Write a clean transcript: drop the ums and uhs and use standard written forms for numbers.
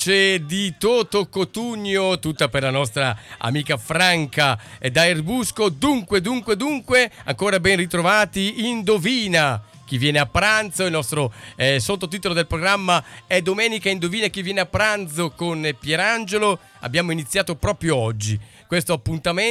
Di Toto Cotugno, tutta per la nostra amica Franca da Erbusco. Dunque, ancora ben ritrovati. Indovina chi viene a pranzo. Il nostro sottotitolo del programma è Domenica Indovina chi viene a pranzo con Pierangelo. Abbiamo iniziato proprio oggi questo appuntamento